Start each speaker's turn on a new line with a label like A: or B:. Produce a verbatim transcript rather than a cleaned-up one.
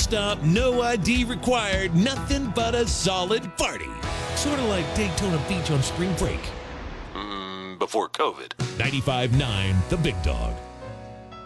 A: stop, no I D required, nothing but a solid party. Sort of like Daytona Beach on spring break.
B: Mm, before COVID.
A: ninety-five point nine The Big Dog.